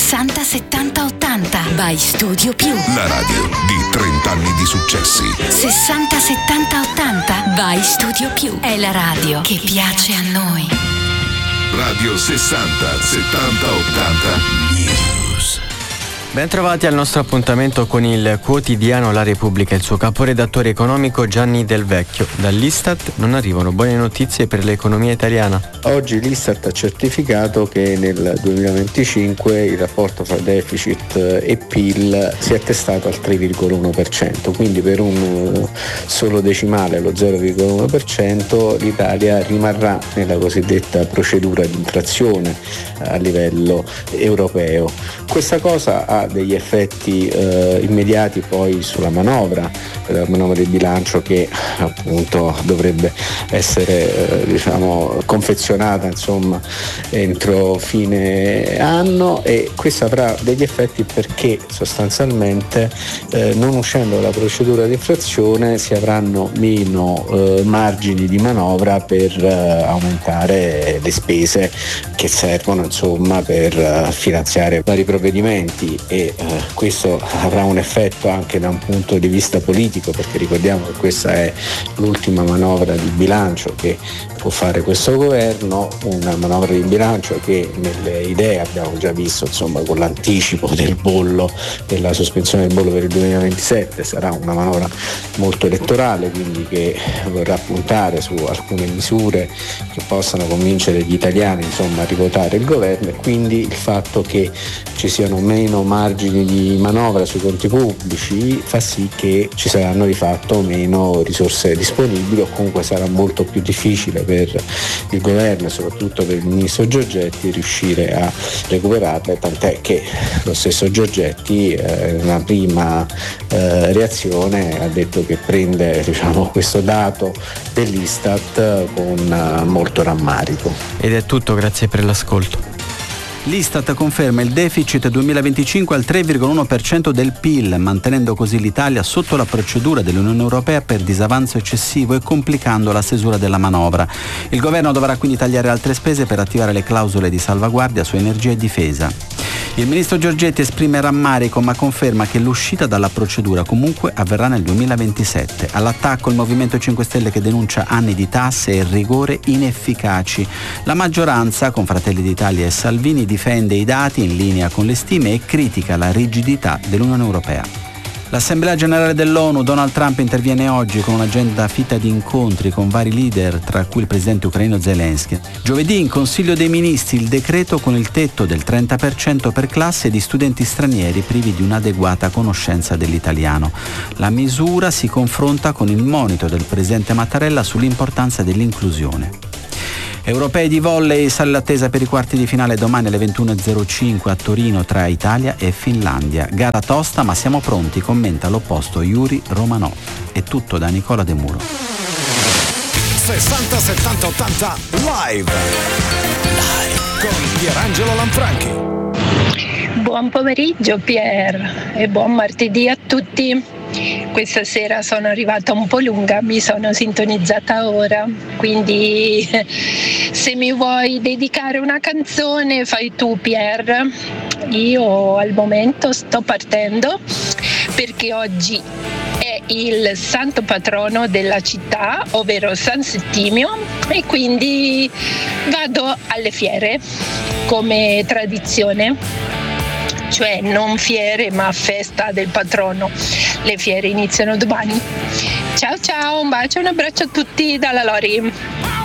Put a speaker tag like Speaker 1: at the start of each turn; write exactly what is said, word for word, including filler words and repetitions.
Speaker 1: sessanta settanta ottanta by Studio Più.
Speaker 2: La radio di trenta anni di successi.
Speaker 1: sessanta settanta ottanta by Studio Più. È la radio che piace a noi.
Speaker 2: Radio sessanta settanta ottanta News.
Speaker 3: Ben trovati al nostro appuntamento con il quotidiano La Repubblica e il suo caporedattore economico Gianni Del Vecchio. Dall'Istat non arrivano buone notizie per l'economia italiana.
Speaker 4: Oggi l'Istat ha certificato che nel duemilaventicinque il rapporto fra deficit e P I L si è attestato al tre virgola uno per cento, quindi per un solo decimale, lo zero virgola uno per cento, l'Italia rimarrà nella cosiddetta procedura di infrazione a livello europeo. Questa cosa ha degli effetti eh, immediati poi sulla manovra, la manovra di bilancio che appunto dovrebbe essere eh, diciamo confezionata insomma entro fine anno, e questo avrà degli effetti perché sostanzialmente eh, non uscendo dalla procedura di infrazione si avranno meno eh, margini di manovra per eh, aumentare le spese che servono insomma per eh, finanziare vari provvedimenti, e eh, questo avrà un effetto anche da un punto di vista politico, perché ricordiamo che questa è l'ultima manovra di bilancio che può fare questo governo, una manovra di bilancio che nelle idee abbiamo già visto insomma con l'anticipo del bollo, della sospensione del bollo per il duemilaventisette, sarà una manovra molto elettorale, quindi che vorrà puntare su alcune misure che possano convincere gli italiani insomma a rivotare il governo, e quindi il fatto che ci siano meno margini di manovra sui conti pubblici fa sì che ci saranno di fatto meno risorse disponibili, o comunque sarà molto più difficile per il governo e soprattutto per il ministro Giorgetti riuscire a recuperarle, tant'è che lo stesso Giorgetti eh, in una prima eh, reazione ha detto che prende diciamo questo dato dell'Istat con eh, molto rammarico.
Speaker 3: Ed è tutto, grazie per l'ascolto.
Speaker 5: L'Istat conferma il deficit duemilaventicinque al tre virgola uno per cento del P I L, mantenendo così l'Italia sotto la procedura dell'Unione Europea per disavanzo eccessivo e complicando la stesura della manovra. Il governo dovrà quindi tagliare altre spese per attivare le clausole di salvaguardia su energia e difesa. Il ministro Giorgetti esprime rammarico, ma conferma che l'uscita dalla procedura comunque avverrà nel duemilaventisette. All'attacco il Movimento cinque Stelle, che denuncia anni di tasse e rigore inefficaci. La maggioranza, con Fratelli d'Italia e Salvini, difende i dati in linea con le stime e critica la rigidità dell'Unione Europea. L'Assemblea Generale dell'ONU, Donald Trump interviene oggi con un'agenda fitta di incontri con vari leader, tra cui il presidente ucraino Zelensky. Giovedì in Consiglio dei Ministri il decreto con il tetto del trenta per cento per classe di studenti stranieri privi di un'adeguata conoscenza dell'italiano. La misura si confronta con il monito del presidente Mattarella sull'importanza dell'inclusione. Europei di volley, sale l'attesa per i quarti di finale domani alle ventuno e zero cinque a Torino tra Italia e Finlandia. Gara tosta, ma siamo pronti, commenta l'opposto Yuri Romanò. È tutto da Nicola De Muro.
Speaker 6: sessanta settanta ottanta live. Live con Pierangelo Lanfranchi.
Speaker 7: Buon pomeriggio Pier e buon martedì a tutti. Questa sera sono arrivata un po' lunga, mi sono sintonizzata ora, quindi se mi vuoi dedicare una canzone fai tu Pier. Io al momento sto partendo perché oggi è il santo patrono della città, ovvero San Settimio, e quindi vado alle fiere come tradizione. Cioè non fiere ma festa del patrono. Le fiere iniziano domani. Ciao ciao, un bacio e un abbraccio a tutti dalla Lori.